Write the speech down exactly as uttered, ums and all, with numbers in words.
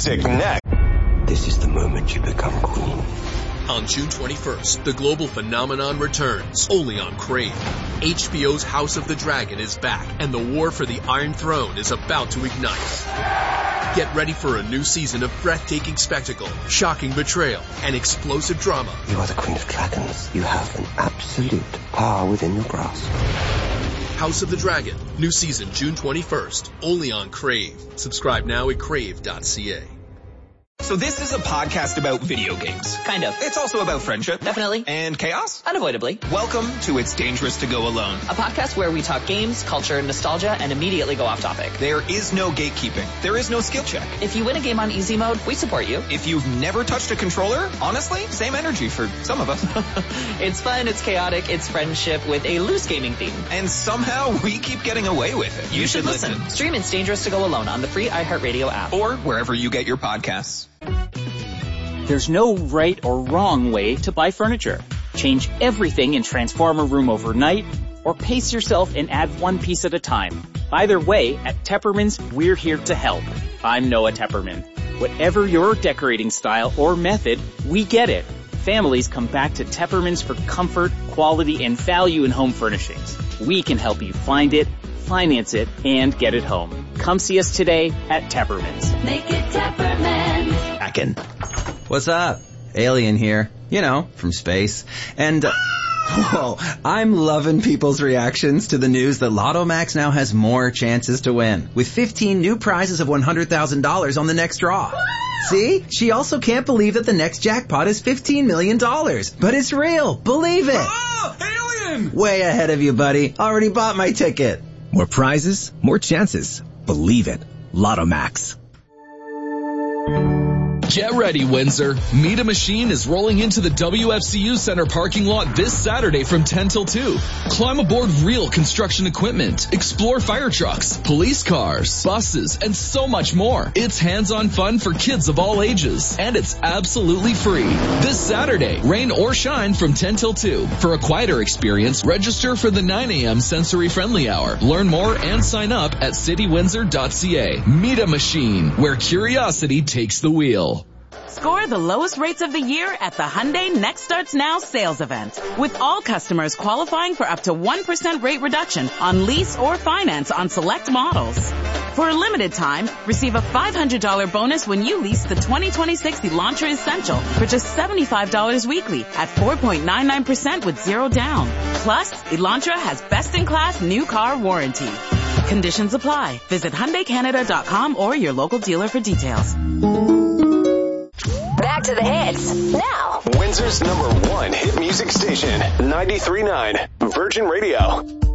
music next. This is the moment you become queen. On June twenty-first, the global phenomenon returns, only on Crave. H B O's House of the Dragon is back, and the war for the Iron Throne is about to ignite. Get ready for a new season of breathtaking spectacle, shocking betrayal, and explosive drama. You are the Queen of Dragons. You have an absolute power within your grasp. House of the Dragon, new season June twenty-first, only on Crave. Subscribe now at crave dot c a. So this is a podcast about video games. Kind of. It's also about friendship. Definitely. And chaos. Unavoidably. Welcome to It's Dangerous to Go Alone. A podcast where we talk games, culture, nostalgia, and immediately go off topic. There is no gatekeeping. There is no skill check. If you win a game on easy mode, we support you. If you've never touched a controller, honestly, same energy for some of us. It's fun, it's chaotic, it's friendship with a loose gaming theme. And somehow we keep getting away with it. You, you should, should listen. listen. Stream It's Dangerous to Go Alone on the free iHeartRadio app. Or wherever you get your podcasts. There's no right or wrong way to buy furniture. Change everything and transform a room overnight, or pace yourself and add one piece at a time. Either way, at Tepperman's, we're here to help. I'm Noah Tepperman. Whatever your decorating style or method, we get it. Families come back to Tepperman's for comfort, quality, and value in home furnishings. We can help you find it, finance it, and get it home. Come see us today at Tepperman's. Make it Tepperman's. Akin. What's up? Alien here. You know, from space. And, uh, whoa, I'm loving people's reactions to the news that Lotto Max now has more chances to win, with fifteen new prizes of one hundred thousand dollars on the next draw. See? She also can't believe that the next jackpot is fifteen million dollars. But it's real. Believe it. Oh, Alien! Way ahead of you, buddy. Already bought my ticket. More prizes, more chances. Believe it. Lotto Max. Get ready, Windsor. Meet a Machine is rolling into the W F C U Center parking lot this Saturday from ten till two. Climb aboard real construction equipment, explore fire trucks, police cars, buses, and so much more. It's hands-on fun for kids of all ages, and it's absolutely free. This Saturday, rain or shine from ten till two. For a quieter experience, register for the nine a.m. Sensory Friendly Hour. Learn more and sign up at city windsor dot c a. Meet a Machine, where curiosity takes the wheel. Score the lowest rates of the year at the Hyundai Next Starts Now sales event, with all customers qualifying for up to one percent rate reduction on lease or finance on select models. For a limited time, receive a five hundred dollars bonus when you lease the twenty twenty-six Elantra Essential for just seventy-five dollars weekly at four point nine nine percent with zero down. Plus, Elantra has best-in-class new car warranty. Conditions apply. Visit Hyundai Canada dot com or your local dealer for details. Back to the hits now. Windsor's number one hit music station, ninety-three point nine Virgin Radio.